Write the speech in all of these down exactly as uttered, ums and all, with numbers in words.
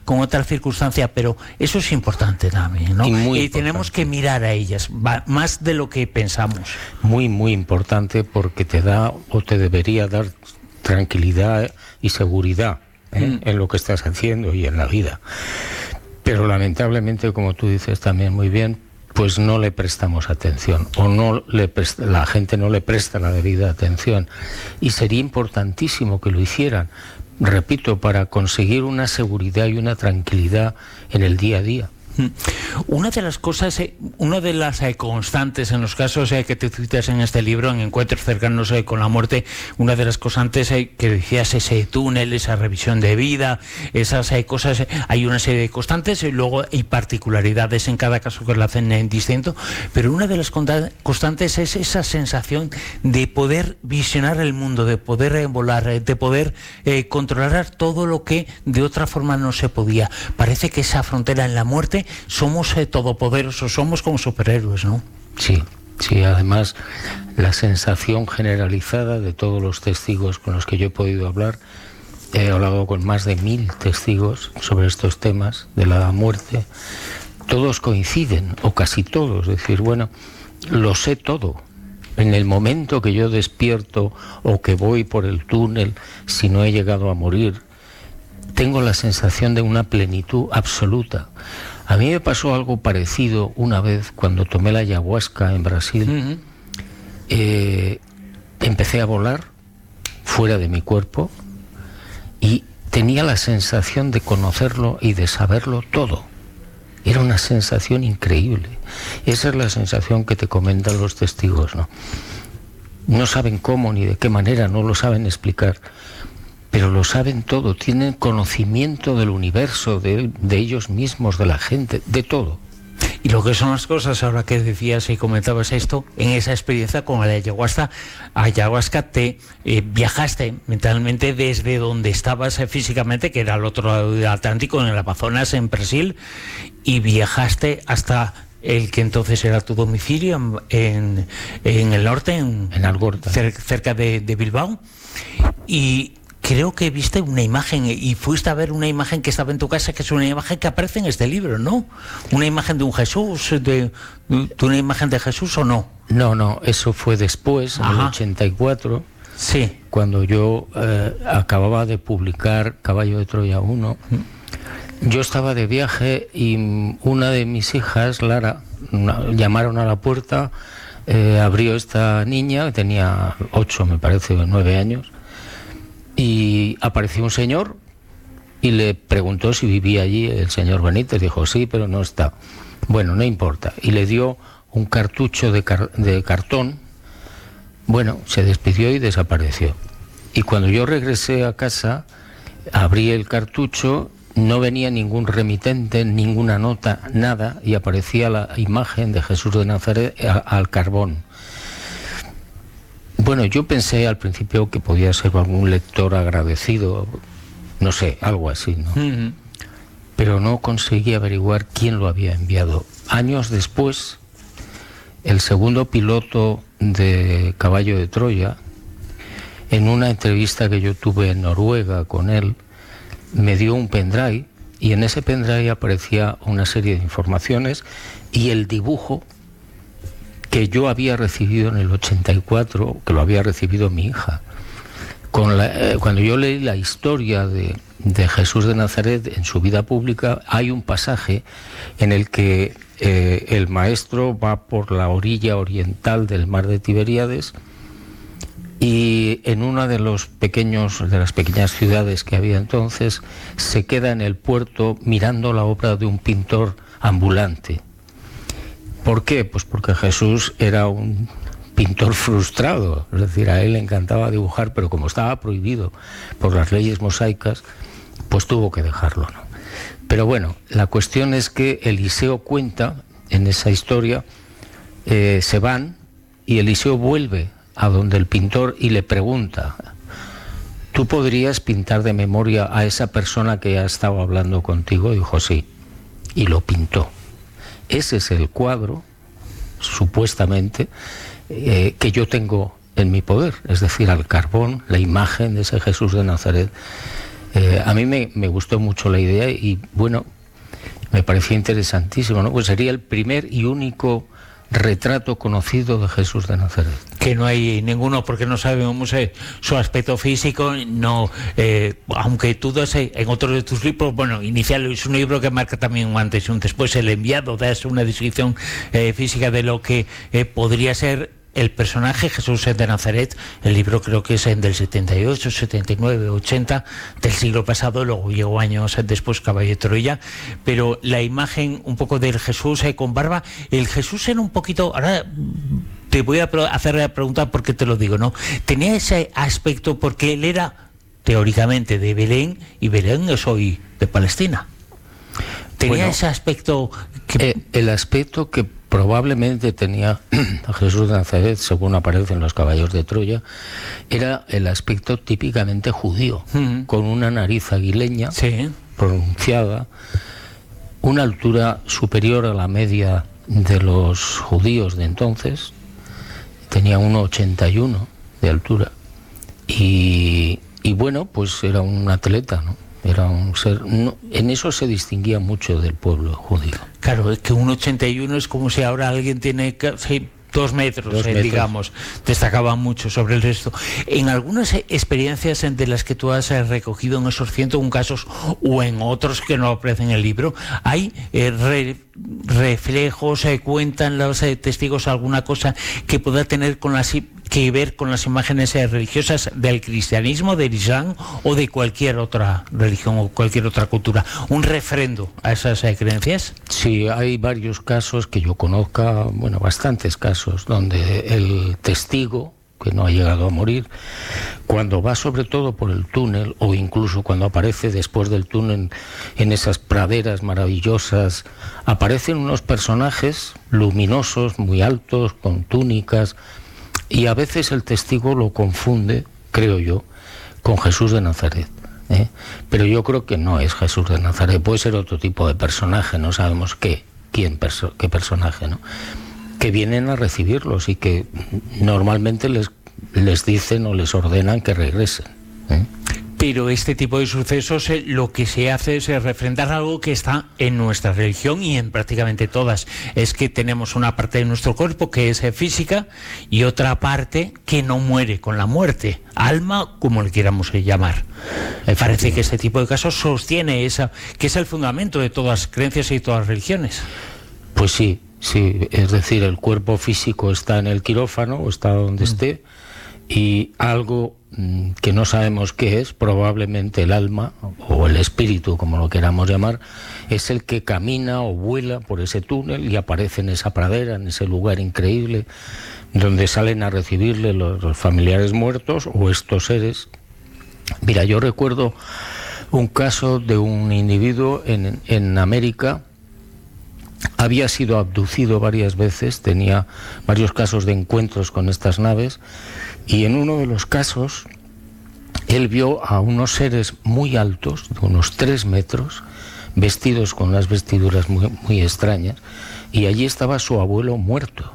con otra circunstancia, pero eso es importante también, ¿no? Y, muy y tenemos que mirar a ellas, más de lo que pensamos. Muy, muy importante, porque te da o te debería dar tranquilidad y seguridad ¿eh? mm. en lo que estás haciendo y en la vida. Pero lamentablemente, como tú dices también muy bien, pues no le prestamos atención, o no le presta, la gente no le presta la debida atención, y sería importantísimo que lo hicieran, repito, para conseguir una seguridad y una tranquilidad en el día a día. Una de las cosas, una de las eh, constantes en los casos eh, que te citas en este libro, en Encuentros cercanos eh, con la muerte, una de las constantes eh, que decías, ese túnel, esa revisión de vida, esas eh, cosas, eh, hay una serie de constantes y luego hay particularidades en cada caso que lo hacen en distinto, pero una de las constantes es esa sensación de poder visionar el mundo, de poder eh, volar, eh, de poder eh, controlar todo lo que de otra forma no se podía. Parece que esa frontera en la muerte somos eh, todopoderosos, somos como superhéroes, ¿no? Sí, sí, además la sensación generalizada de todos los testigos con los que yo he podido hablar, he hablado con más de mil testigos sobre estos temas de la muerte, todos coinciden, o casi todos, es decir, bueno, lo sé todo. En el momento que yo despierto o que voy por el túnel, si no he llegado a morir, tengo la sensación de una plenitud absoluta. A mí me pasó algo parecido una vez cuando tomé la ayahuasca en Brasil. Uh-huh. eh, empecé a volar fuera de mi cuerpo y tenía la sensación de conocerlo y de saberlo todo. Era una sensación increíble. Esa es la sensación que te comentan los testigos, ¿no? No saben cómo ni de qué manera, no lo saben explicar, pero lo saben todo, tienen conocimiento del universo, de, de ellos mismos, de la gente, de todo. Y lo que son las cosas, ahora que decías y comentabas esto, en esa experiencia con la ayahuasca, ayahuasca te eh, viajaste mentalmente desde donde estabas eh, físicamente, que era al otro lado del Atlántico, en el Amazonas, en Brasil, y viajaste hasta el que entonces era tu domicilio en, en el norte, en, en Algorta, cer, cerca de, de Bilbao, y creo que viste una imagen y fuiste a ver una imagen que estaba en tu casa, que es una imagen que aparece en este libro, ¿no? Una imagen de un Jesús, de, de una imagen de Jesús, ¿o no? No, no, eso fue después, en el ochenta y cuatro, sí, cuando yo eh, acababa de publicar Caballo de Troya uno. Yo estaba de viaje y una de mis hijas, Lara, una, llamaron a la puerta, eh, abrió esta niña, tenía ocho, me parece, o nueve años, y apareció un señor y le preguntó si vivía allí el señor Benítez. Dijo, sí, pero no está. Bueno, no importa. Y le dio un cartucho de, car- de cartón. Bueno, se despidió y desapareció. Y cuando yo regresé a casa, abrí el cartucho, no venía ningún remitente, ninguna nota, nada, y aparecía la imagen de Jesús de Nazaret a- al carbón. Bueno, yo pensé al principio que podía ser algún lector agradecido, no sé, algo así, ¿no? Uh-huh. Pero no conseguí averiguar quién lo había enviado. Años después, el segundo piloto de Caballo de Troya, en una entrevista que yo tuve en Noruega con él, me dio un pendrive y en ese pendrive aparecía una serie de informaciones y el dibujo que yo había recibido en el ochenta y cuatro, que lo había recibido mi hija. Con la, eh, cuando yo leí la historia de, de Jesús de Nazaret en su vida pública, hay un pasaje en el que eh, el maestro va por la orilla oriental del mar de Tiberíades y en una de los pequeños de las pequeñas ciudades que había entonces se queda en el puerto mirando la obra de un pintor ambulante. ¿Por qué? Pues porque Jesús era un pintor frustrado, es decir, a él le encantaba dibujar, pero como estaba prohibido por las leyes mosaicas, pues tuvo que dejarlo, ¿no? Pero bueno, la cuestión es que Eliseo cuenta en esa historia, eh, se van y Eliseo vuelve a donde el pintor y le pregunta, ¿tú podrías pintar de memoria a esa persona que ha estado hablando contigo? Y dijo, sí, y lo pintó. Ese es el cuadro, supuestamente, eh, que yo tengo en mi poder, es decir, al carbón, la imagen de ese Jesús de Nazaret Eh, a mí me, me gustó mucho la idea y, bueno, me parecía interesantísimo, ¿no? Pues sería el primer y único retrato conocido de Jesús de Nazaret. Que no hay ninguno, porque no sabemos eh, su aspecto físico, no, eh, aunque tú das eh, en otro de tus libros, bueno, inicial es un libro que marca también un antes y un después, el enviado, das una descripción eh, física de lo que eh, podría ser el personaje Jesús de Nazaret. El libro creo que es en del setenta y ocho, setenta y nueve, ochenta del siglo pasado, luego llegó años después Caballo de Troya, pero la imagen un poco del Jesús eh, con barba, el Jesús era un poquito, ahora te voy a hacer la pregunta porque te lo digo, ¿no? Tenía ese aspecto porque él era teóricamente de Belén y Belén es hoy de Palestina. Tenía bueno, ese aspecto que... eh, el aspecto que probablemente tenía a Jesús de Nazaret, según aparece en los Caballos de Troya, era el aspecto típicamente judío, uh-huh. con una nariz aguileña, sí. pronunciada, una altura superior a la media de los judíos de entonces, tenía uno ochenta y uno de altura, y, y bueno, pues era un atleta, ¿no? Era un ser, no, en eso se distinguía mucho del pueblo judío. Claro, es que un ochenta y uno es como si ahora alguien tiene sí, dos metros, dos eh, metros, digamos, destacaba mucho sobre el resto. En algunas experiencias de las que tú has recogido en esos ciento uno casos o en otros que no aparecen en el libro, hay eh, re, reflejos, eh, cuentan los eh, testigos alguna cosa que pueda tener con las que ver con las imágenes eh, religiosas del cristianismo, del islam o de cualquier otra religión o cualquier otra cultura, un refrendo a esas eh, creencias. Sí, hay varios casos que yo conozca, bueno, bastantes casos donde el testigo que no ha llegado a morir, cuando va sobre todo por el túnel o incluso cuando aparece después del túnel en esas praderas maravillosas, aparecen unos personajes luminosos, muy altos, con túnicas, y a veces el testigo lo confunde, creo yo, con Jesús de Nazaret, ¿eh? Pero yo creo que no es Jesús de Nazaret, puede ser otro tipo de personaje, no sabemos qué, quién, perso- qué personaje, ¿no? Que vienen a recibirlos y que normalmente les, les dicen o les ordenan que regresen, ¿eh? Pero este tipo de sucesos eh, lo que se hace es eh, refrendar algo que está en nuestra religión y en prácticamente todas. Es que tenemos una parte de nuestro cuerpo que es eh, física y otra parte que no muere con la muerte, alma, como le quieramos eh, llamar. Me parece que este tipo de casos sostiene esa, que es el fundamento de todas las creencias y todas las religiones. Pues sí, sí, es decir, el cuerpo físico está en el quirófano o está donde mm. esté, y algo que no sabemos qué es, probablemente el alma o el espíritu, como lo queramos llamar, es el que camina o vuela por ese túnel y aparece en esa pradera, en ese lugar increíble, donde salen a recibirle los, los familiares muertos o estos seres. Mira, yo recuerdo un caso de un individuo en, en América. Había sido abducido varias veces, tenía varios casos de encuentros con estas naves, y en uno de los casos él vio a unos seres muy altos, de unos tres metros, vestidos con unas vestiduras muy, muy extrañas, y allí estaba su abuelo muerto.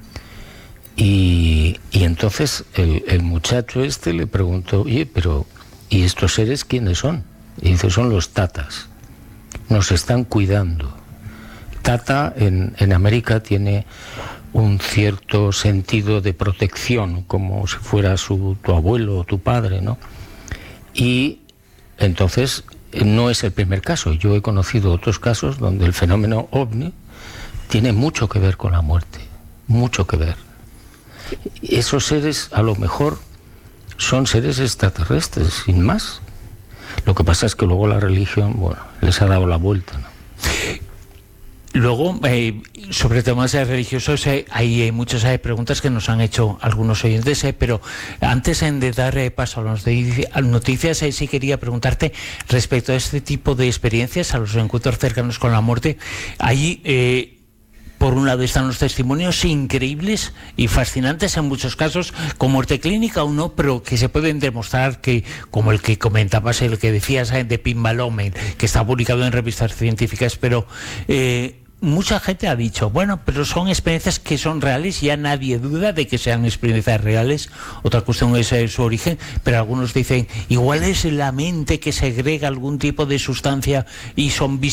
Y, y entonces el, el muchacho este le preguntó, oye, pero ¿y estos seres quiénes son? Y dice, son los tatas, nos están cuidando. Tata en, en América tiene un cierto sentido de protección, como si fuera su, tu abuelo o tu padre, ¿no? Y entonces no es el primer caso. Yo he conocido otros casos donde el fenómeno ovni tiene mucho que ver con la muerte, mucho que ver. Esos seres a lo mejor son seres extraterrestres, sin más. Lo que pasa es que luego la religión, bueno, les ha dado la vuelta, ¿no? Luego, eh, sobre temas eh, religiosos, eh, hay eh, muchas eh, preguntas que nos han hecho algunos oyentes, eh, pero antes eh, de dar eh, paso a las noticias, eh, sí quería preguntarte respecto a este tipo de experiencias, a los encuentros cercanos con la muerte. Ahí, eh, por un lado, están los testimonios increíbles y fascinantes en muchos casos, con muerte clínica o no, pero que se pueden demostrar, que, como el que comentabas, el que decías eh, de Pin Balomen, que está publicado en revistas científicas, pero... Eh, mucha gente ha dicho, bueno, pero son experiencias que son reales, ya nadie duda de que sean experiencias reales, otra cuestión es eh, su origen, pero algunos dicen, igual es la mente que segrega algún tipo de sustancia y son